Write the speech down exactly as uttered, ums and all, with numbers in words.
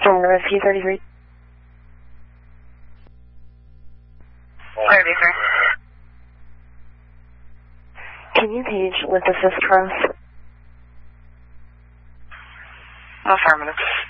Rescue thirty-three. thirty-three. Can you page with assist cross? Affirmative.